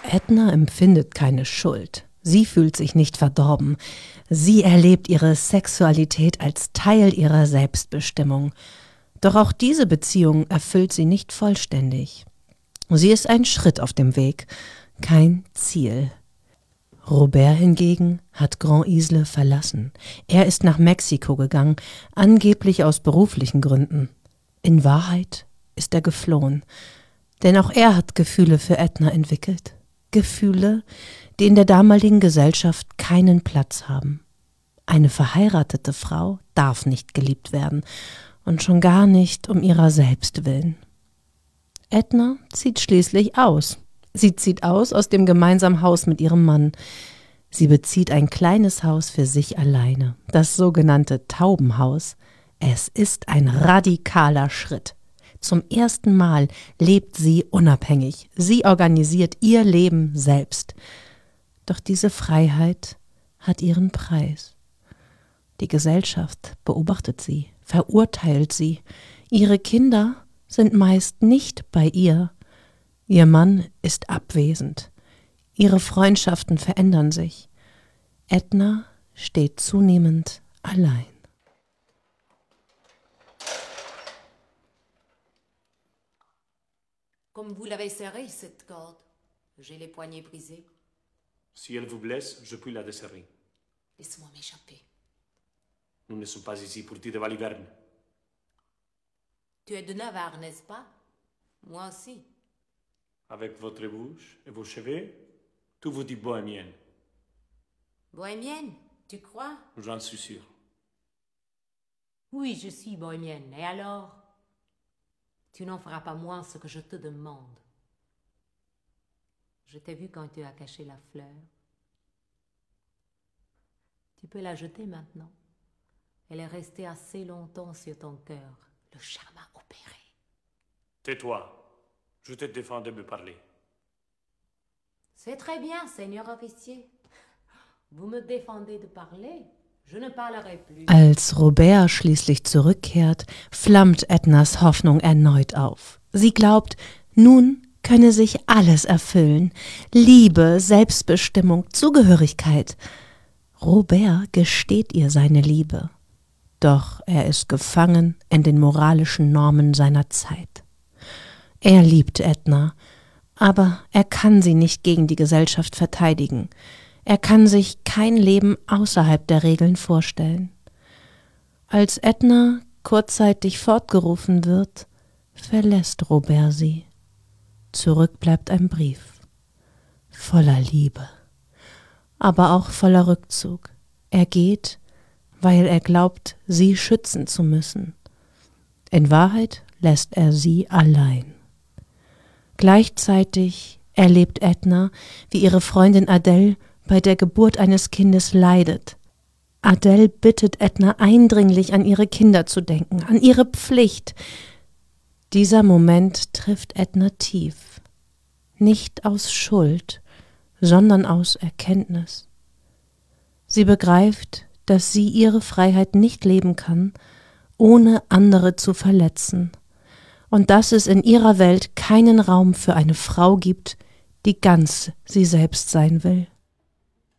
Edna empfindet keine Schuld. Sie fühlt sich nicht verdorben. Sie erlebt ihre Sexualität als Teil ihrer Selbstbestimmung. Doch auch diese Beziehung erfüllt sie nicht vollständig. Sie ist ein Schritt auf dem Weg, kein Ziel. Robert hingegen hat Grand Isle verlassen. Er ist nach Mexiko gegangen, angeblich aus beruflichen Gründen. In Wahrheit ist er geflohen. Denn auch er hat Gefühle für Edna entwickelt. Gefühle, die in der damaligen Gesellschaft keinen Platz haben. Eine verheiratete Frau darf nicht geliebt werden und schon gar nicht um ihrer selbst willen. Edna zieht schließlich aus. Sie zieht aus dem gemeinsamen Haus mit ihrem Mann. Sie bezieht ein kleines Haus für sich alleine, das sogenannte Taubenhaus. Es ist ein radikaler Schritt. Zum ersten Mal lebt sie unabhängig. Sie organisiert ihr Leben selbst. Doch diese Freiheit hat ihren Preis. Die Gesellschaft beobachtet sie, verurteilt sie. Ihre Kinder sind meist nicht bei ihr. Ihr Mann ist abwesend. Ihre Freundschaften verändern sich. Edna steht zunehmend allein. Comme vous l'avez serrée, cette corde, j'ai les poignets brisés. Si elle vous blesse, je puis la desserrer. Laisse-moi m'échapper. Nous ne sommes pas ici pour tirer à l'hiverne. Tu es de Navarre, n'est-ce pas? Moi aussi. Avec votre bouche et vos cheveux, tout vous dit bohémienne. Bohémienne, tu crois? J'en suis sûr. Oui, je suis bohémienne. Et alors? Tu n'en feras pas moins ce que je te demande. Je t'ai vu quand tu as caché la fleur. Tu peux la jeter maintenant. Elle est restée assez longtemps sur ton cœur. Le charme a opéré. Tais-toi. Je te défends de me parler. C'est très bien, Seigneur officier. Vous me défendez de parler. Je ne parlerai plus. Als Robert schließlich zurückkehrt, flammt Ednas Hoffnung erneut auf. Sie glaubt, nun könne sich alles erfüllen. Liebe, Selbstbestimmung, Zugehörigkeit. Robert gesteht ihr seine Liebe. Doch er ist gefangen in den moralischen Normen seiner Zeit. Er liebt Edna, aber er kann sie nicht gegen die Gesellschaft verteidigen. Er kann sich kein Leben außerhalb der Regeln vorstellen. Als Edna kurzzeitig fortgerufen wird, verlässt Robert sie. Zurück bleibt ein Brief, voller Liebe, aber auch voller Rückzug. Er geht, weil er glaubt, sie schützen zu müssen. In Wahrheit lässt er sie allein. Gleichzeitig erlebt Edna, wie ihre Freundin Adele bei der Geburt eines Kindes leidet. Adele bittet Edna eindringlich, an ihre Kinder zu denken, an ihre Pflicht. Dieser Moment trifft Edna tief. Nicht aus Schuld, sondern aus Erkenntnis. Sie begreift, dass sie ihre Freiheit nicht leben kann, ohne andere zu verletzen, und dass es in ihrer Welt keinen Raum für eine Frau gibt, die ganz sie selbst sein will.